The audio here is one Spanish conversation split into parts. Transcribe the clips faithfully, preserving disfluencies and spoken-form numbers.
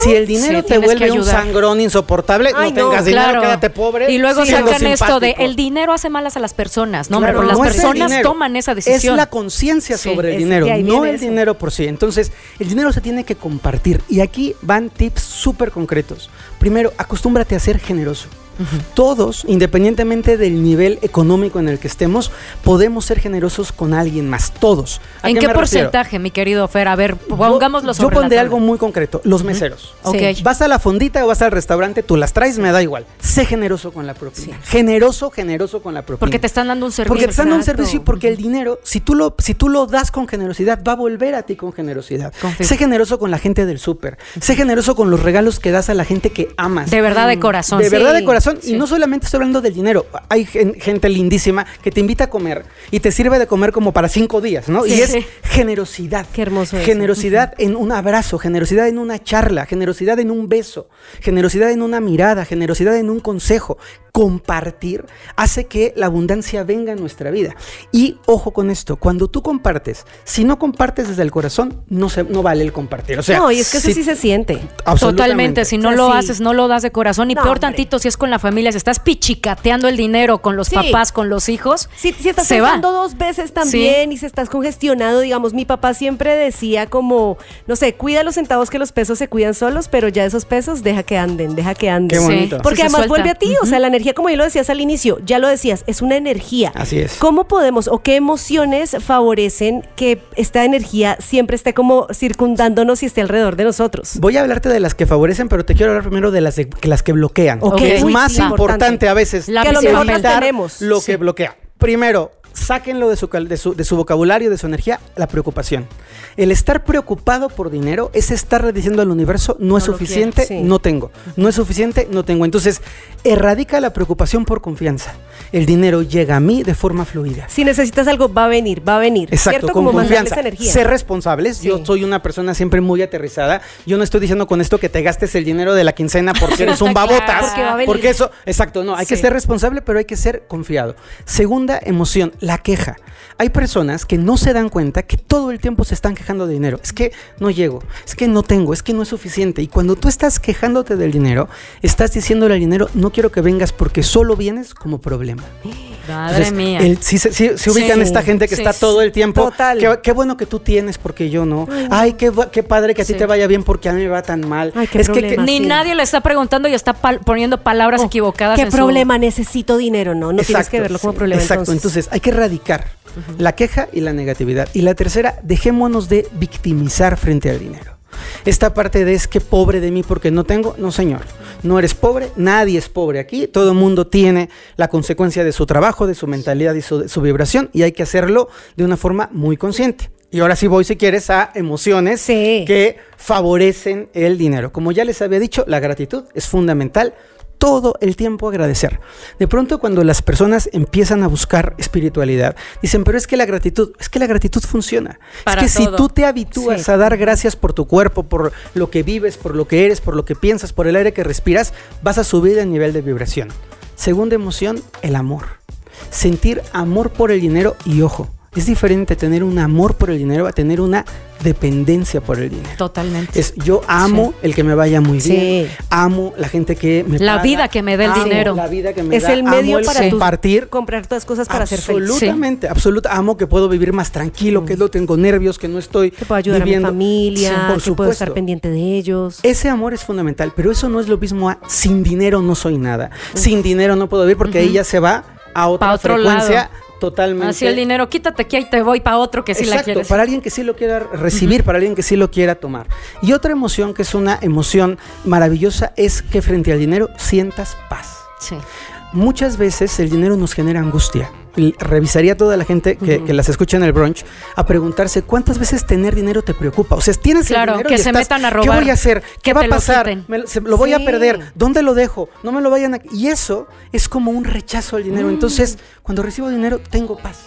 Si el dinero Sí, te vuelve un ayudar. sangrón insoportable, Ay, no tengas no, dinero, claro. quédate pobre. Y luego siendo sacan esto de simpático. el dinero hace malas a las personas. No, hombre, Claro, pues las no es el personas dinero, toman esa decisión. Es la conciencia Sí, sobre el es- dinero, de ahí no viene el eso. dinero por sí. Entonces, el dinero se tiene que compartir. Y aquí van tips súper concretos. Primero, acostúmbrate a ser generoso. Todos, independientemente del nivel económico en el que estemos, podemos ser generosos con alguien más. Todos. ¿A ¿En qué qué me refiero? porcentaje, mi querido Fer? A ver, pongámoslo Yo sobre pondré la algo tabla. muy concreto. Los meseros. Ok. Sí. Vas a la fondita o vas al restaurante, tú las traes, me da igual. Sé generoso con la propina. Generoso, generoso con la propina. Porque te están dando un servicio. Porque te están dando un Exacto. servicio y porque el dinero, si tú lo, si tú lo das con generosidad, va a volver a ti con generosidad. Confío. Sé generoso con la gente del súper. Sé generoso con los regalos que das a la gente que amas. De verdad, de corazón. De verdad, Sí. de corazón. Sí. Y no solamente estoy hablando del dinero. Hay gen- gente lindísima que te invita a comer y te sirve de comer como para cinco días, ¿no? Sí, y es sí. generosidad. Qué hermoso eso. Generosidad en un abrazo, generosidad en una charla, generosidad en un beso, generosidad en una mirada, generosidad en un consejo. Compartir hace que la abundancia venga en nuestra vida. Y ojo con esto, cuando tú compartes, si no compartes desde el corazón, no, se, no vale el compartir. O sea, no, y es que eso si- sí se siente. Totalmente, si no O sea, lo sí. haces, no lo das de corazón y No, peor hombre. tantito si es con la familia, si estás pichicateando el dinero con los Sí. papás, con los hijos, Si, si estás se va. pensando dos veces también y si estás congestionado, digamos, mi papá siempre decía como, no sé, cuida los centavos que los pesos se cuidan solos, pero ya esos pesos deja que anden, deja que anden. Qué bonito. Porque Sí, se además suelta. vuelve a ti, o Ujú. sea, la energía, como ya lo decías al inicio, ya lo decías, es una energía. Así es. ¿Cómo podemos o qué emociones favorecen que esta energía siempre esté como circundándonos y esté alrededor de nosotros? Voy a hablarte de las que favorecen, pero te quiero hablar primero de las, de, que las que bloquean. Ok. Que es Uy, más sí, importante, importante. a veces La Que a lo mejor las evitar tenemos. lo Sí. que bloquea. Primero, sáquenlo de su, cal- de, su, de su vocabulario, de su energía, la preocupación. El estar preocupado por dinero es estar diciendo al universo, no, es No lo suficiente, quiero. Sí. no tengo. No es suficiente, no tengo. Entonces, erradica la preocupación por confianza. El dinero llega a mí de forma fluida. Si necesitas algo, va a venir, va a venir. Exacto, ¿Cierto? con Como mandarle confianza. esa energía. Ser responsables. Sí. Yo soy una persona siempre muy aterrizada. Yo no estoy diciendo con esto que te gastes el dinero de la quincena porque eres un babotas. Claro. Porque va a venir. Porque eso, exacto, no, hay que Sí. ser responsable, pero hay que ser confiado. Segunda emoción, la queja. Hay personas que no se dan cuenta que todo el tiempo se están quejando de dinero. Es que no llego, es que no tengo, es que no es suficiente. Y cuando tú estás quejándote del dinero, estás diciéndole al dinero, no quiero que vengas porque solo vienes como problema. Madre Entonces, mía. el- si se si, si ubican Sí, esta gente que sí, está sí. todo el tiempo, Total. qué, qué bueno que tú tienes porque yo no. Ay, qué, bu- qué padre que a ti Sí. te vaya bien porque a mí me va tan mal. Ay, qué es que, que- problema. Ni sí. nadie le está preguntando y está pal- poniendo palabras Oh, equivocadas. ¿Qué en su- problema? Necesito dinero, ¿no? No tienes Exacto, que verlo como sí, problema. Exacto, entonces, hay que erradicar la queja y la negatividad. Y la tercera, dejémonos de victimizar frente al dinero. Esta parte de es que pobre de mí porque no tengo, no señor, no eres pobre, nadie es pobre aquí, todo el mundo tiene la consecuencia de su trabajo, de su mentalidad y su, de su vibración y hay que hacerlo de una forma muy consciente. Y ahora sí voy, si quieres, a emociones Sí. que favorecen el dinero. Como ya les había dicho, la gratitud es fundamental. Todo el tiempo agradecer. De pronto cuando las personas empiezan a buscar espiritualidad, dicen, pero es que la gratitud, es que la gratitud funciona. Para es que todo. si tú te habitúas Sí. a dar gracias por tu cuerpo, por lo que vives, por lo que eres, por lo que piensas, por el aire que respiras, vas a subir el nivel de vibración. Segunda emoción, el amor. Sentir amor por el dinero y ojo, es diferente tener un amor por el dinero a tener una dependencia por el dinero. Totalmente. Es yo amo el que me vaya muy Sí. bien, amo la gente que me La paga, vida que me dé el amo dinero. la vida que me Es da, el medio amo el para tú compartir. comprar todas cosas para ser feliz. Absolutamente, absoluta. Amo que puedo vivir más tranquilo, que no tengo nervios, que no estoy Que puedo ayudar viviendo. a mi familia, Sí, por que puedo supuesto. estar pendiente de ellos. Ese amor es fundamental, pero eso no es lo mismo a sin dinero no soy nada. Sin dinero no puedo vivir porque ahí ya se va a otra Pa' otro frecuencia lado. totalmente. Así el dinero, quítate que ahí te voy para otro que sí la Exacto, quieres. para alguien que sí lo quiera recibir, para alguien que sí lo quiera tomar. Y otra emoción que es una emoción maravillosa es que frente al dinero sientas paz. Sí. Muchas veces el dinero nos genera angustia. Y revisaría a toda la gente que, Ujú. que las escucha en el brunch a preguntarse cuántas veces tener dinero te preocupa. O sea, tienes Claro, el dinero que y se estás, metan a ¿qué robar, voy a hacer? ¿Qué que va a te lo pasar? quiten. Me- se- lo voy a Sí. perder. ¿Dónde lo dejo? No me lo vayan a... Y eso es como un rechazo al dinero. Mm. Entonces, cuando recibo dinero, tengo paz.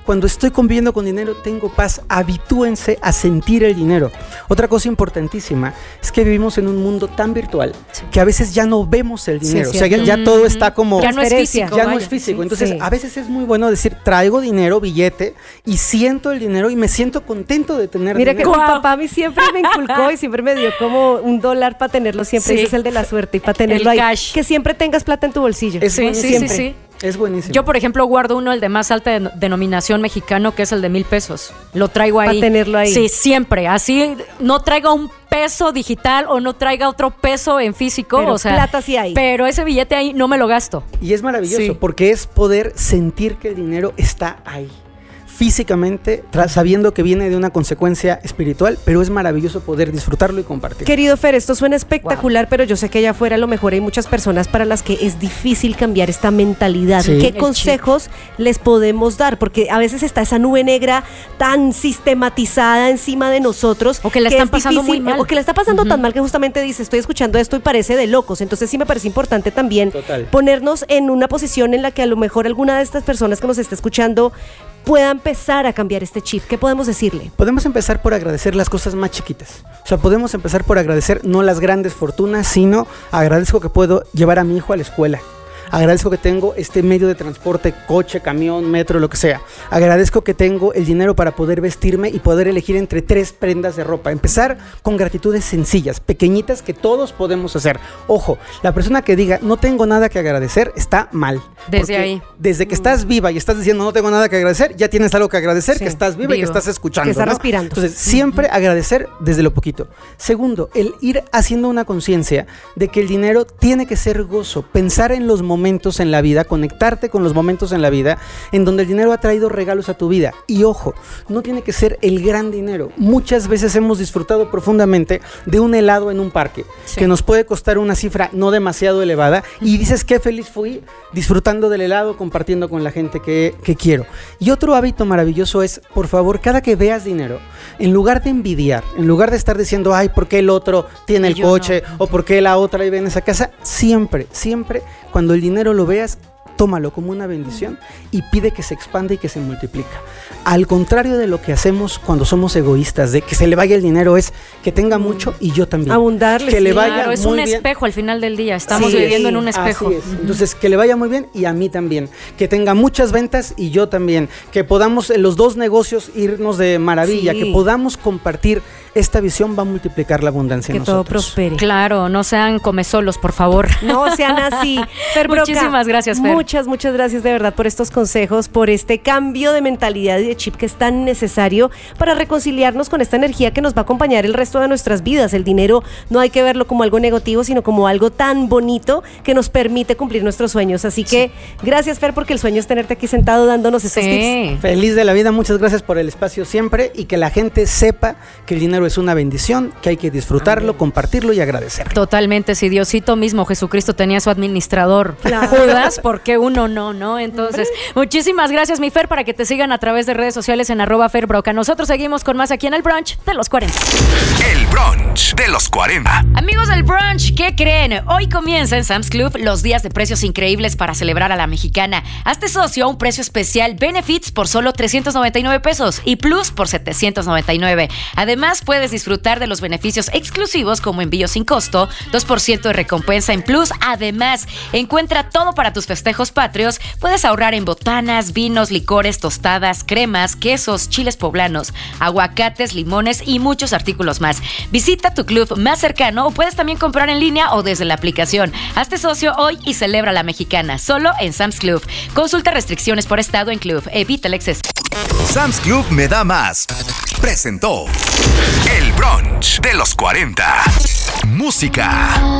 cuando estoy conviviendo con dinero tengo paz. Habitúense a sentir el dinero. Otra cosa importantísima es que vivimos en un mundo tan virtual Sí. que a veces ya no vemos el dinero. Sí, o sea, ya, ya cierto. todo está como... Ya no es Transferencia. físico. ya no vaya. es físico. Sí, Entonces, sí. a veces es muy bueno decir, traigo dinero, billete, y siento el dinero y me siento contento de tener Mira que dinero. mi Guau. papá a mí siempre me inculcó y siempre me dio como un dólar para tenerlo siempre. Sí. Ese es el de la suerte y para tenerlo El ahí. cash. Que siempre tengas plata en tu bolsillo. Es Sí, buenísimo. sí, sí, Siempre. sí. Es buenísimo. Yo, por ejemplo, guardo uno, el de más alta den- denominación mexicano, que es el de mil pesos. Lo traigo ahí. Pa' tenerlo ahí. Sí, siempre. Así no traiga un peso digital o no traiga otro peso en físico. Pero o sea, plata sí hay. Pero ese billete ahí no me lo gasto. Y es maravilloso Sí. porque es poder sentir que el dinero está ahí. Físicamente, tra- sabiendo que viene de una consecuencia espiritual, pero es maravilloso poder disfrutarlo y compartirlo. Querido Fer, esto suena espectacular, pero yo sé que allá afuera a lo mejor hay muchas personas para las que es difícil cambiar esta mentalidad. Sí. ¿Qué El consejos les podemos dar? Porque a veces está esa nube negra tan sistematizada encima de nosotros. O que la es están pasando muy mal. O que la está pasando tan mal que justamente dice, estoy escuchando esto y parece de locos. Entonces sí me parece importante también Total. ponernos en una posición en la que a lo mejor alguna de estas personas que nos está escuchando pueda empezar a cambiar este chip. ¿Qué podemos decirle? Podemos empezar por agradecer las cosas más chiquitas. O sea, podemos empezar por agradecer no las grandes fortunas, sino agradezco que puedo llevar a mi hijo a la escuela. Agradezco que tengo este medio de transporte, coche, camión, metro, lo que sea. Agradezco que tengo el dinero para poder vestirme y poder elegir entre tres prendas de ropa. Empezar con gratitudes sencillas, pequeñitas, que todos podemos hacer. Ojo, la persona que diga no tengo nada que agradecer está mal. Desde Porque ahí. Desde que estás viva y estás diciendo no tengo nada que agradecer, ya tienes algo que agradecer, Sí, que estás viva y que vivo. estás escuchando. Que estás ¿no? respirando. Entonces, siempre agradecer desde lo poquito. Segundo, el ir haciendo una conciencia de que el dinero tiene que ser gozo, pensar en los momentos en la vida, conectarte con los momentos en la vida en donde el dinero ha traído regalos a tu vida. Y ojo, no tiene que ser el gran dinero. Muchas veces hemos disfrutado profundamente de un helado en un parque, Sí. que nos puede costar una cifra no demasiado elevada y dices qué feliz fui disfrutando del helado, compartiendo con la gente que, que quiero. Y otro hábito maravilloso es, por favor, cada que veas dinero, en lugar de envidiar, en lugar de estar diciendo, ay, ¿por qué el otro tiene el Yo coche? O ¿por qué la otra vive en esa casa? Siempre, siempre, cuando el dinero lo veas, tómalo como una bendición y pide que se expanda y que se multiplica. Al contrario de lo que hacemos cuando somos egoístas, de que se le vaya el dinero, es que tenga mucho y yo también. Abundarle, Que le sí. vaya Claro, es muy un bien. espejo al final del día. Estamos Sí, viviendo sí, en un espejo. así es. Entonces, que le vaya muy bien y a mí también. Que tenga muchas ventas y yo también. Que podamos en los dos negocios irnos de maravilla. Sí. Que podamos compartir esta visión, va a multiplicar la abundancia Que en todo nosotros. prospere. Claro, no sean comesolos, por favor. No sean así. Fer Broca, Muchísimas gracias, Fer. Muchas, muchas gracias de verdad por estos consejos, por este cambio de mentalidad y de chip que es tan necesario para reconciliarnos con esta energía que nos va a acompañar el resto de nuestras vidas. El dinero no hay que verlo como algo negativo, sino como algo tan bonito que nos permite cumplir nuestros sueños. Así que gracias, Fer, porque el sueño es tenerte aquí sentado dándonos estos tips. Sí. Feliz de la vida, muchas gracias por el espacio siempre y que la gente sepa que el dinero es una bendición, que hay que disfrutarlo, compartirlo y agradecerlo. Totalmente, si Diosito mismo, Jesucristo, tenía su administrador Claro. Judas, ¿por qué uno no, no? Entonces, muchísimas gracias, mi Fer, para que te sigan a través de redes sociales en arroba Fer Broca. Nosotros seguimos con más aquí en el brunch de los cuarenta. El brunch de los cuarenta. Amigos del brunch, ¿qué creen? Hoy comienza en Sam's Club los días de precios increíbles para celebrar a la mexicana. Hazte socio a un precio especial Benefits por solo trescientos noventa y nueve pesos y Plus por setecientos noventa y nueve. Además, puedes disfrutar de los beneficios exclusivos como envío sin costo, dos por ciento de recompensa en Plus. Además, encuentra todo para tus festejos patrios. Puedes ahorrar en botanas, vinos, licores, tostadas, cremas, quesos, chiles poblanos, aguacates, limones y muchos artículos más. Visita tu club más cercano o puedes también comprar en línea o desde la aplicación. Hazte socio hoy y celebra la mexicana, solo en Sam's Club. Consulta restricciones por estado en club. Evita el exceso. Sam's Club me da más. Presentó El brunch de los cuarenta. Música.